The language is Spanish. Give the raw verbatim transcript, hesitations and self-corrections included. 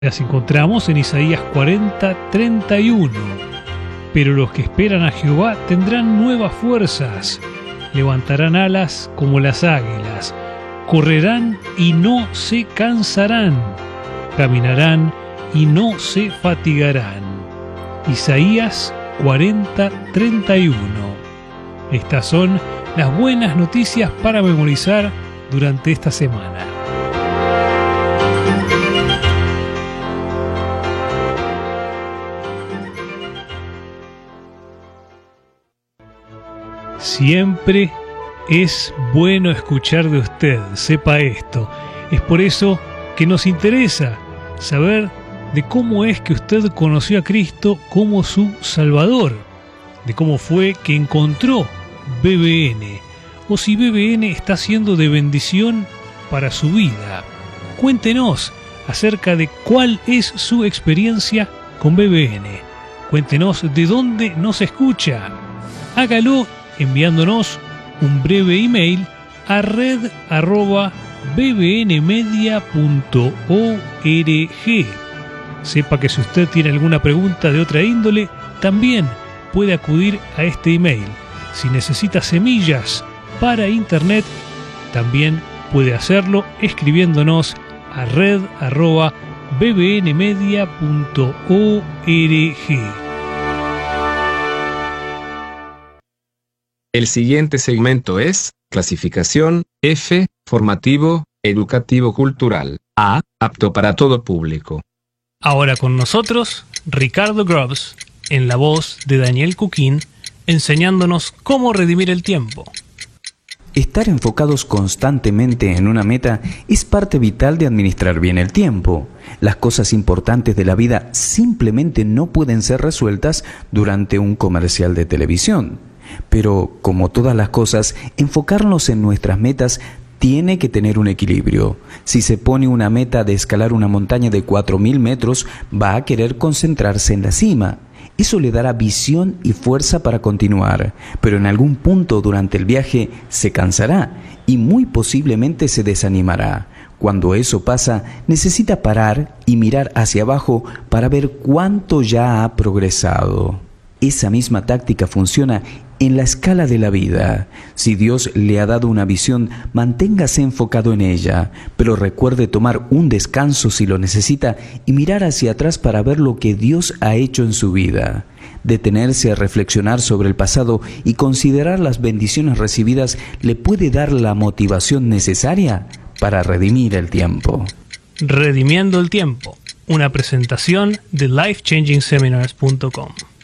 Las encontramos en Isaías cuarenta, treinta y uno. Pero los que esperan a Jehová tendrán nuevas fuerzas, levantarán alas como las águilas, correrán y no se cansarán, caminarán y no se fatigarán. Isaías cuarenta, treinta y uno. Estas son las buenas noticias para memorizar durante esta semana. Siempre es bueno escuchar de usted, sepa esto. Es por eso que nos interesa saber de cómo es que usted conoció a Cristo como su Salvador, de cómo fue que encontró B B N, o si B B N está siendo de bendición para su vida. Cuéntenos acerca de cuál es su experiencia con B B N. Cuéntenos de dónde nos escucha. Hágalo enviándonos un breve email a red arroba b b n media punto org. Sepa que si usted tiene alguna pregunta de otra índole, también puede acudir a este email. Si necesita semillas para internet, también puede hacerlo escribiéndonos a red arroba b b n media punto org. El siguiente segmento es clasificación F, formativo, educativo cultural. A, apto para todo público. Ahora con nosotros, Ricardo Grubbs, en la voz de Daniel Cuquín, enseñándonos cómo redimir el tiempo. Estar enfocados constantemente en una meta es parte vital de administrar bien el tiempo. Las cosas importantes de la vida simplemente no pueden ser resueltas durante un comercial de televisión. Pero, como todas las cosas, enfocarnos en nuestras metas tiene que tener un equilibrio. Si se pone una meta de escalar una montaña de cuatro mil metros, va a querer concentrarse en la cima. Eso le dará visión y fuerza para continuar, pero en algún punto durante el viaje se cansará y muy posiblemente se desanimará. Cuando eso pasa, necesita parar y mirar hacia abajo para ver cuánto ya ha progresado. Esa misma táctica funciona en la escala de la vida. Si Dios le ha dado una visión, manténgase enfocado en ella, pero recuerde tomar un descanso si lo necesita y mirar hacia atrás para ver lo que Dios ha hecho en su vida. Detenerse a reflexionar sobre el pasado y considerar las bendiciones recibidas le puede dar la motivación necesaria para redimir el tiempo. Redimiendo el tiempo, una presentación de life changing seminars punto com.